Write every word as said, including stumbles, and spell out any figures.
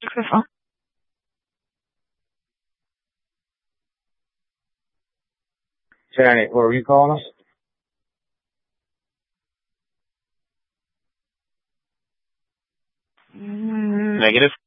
C'est ça. Janet, what were you calling us? Mm, Negative.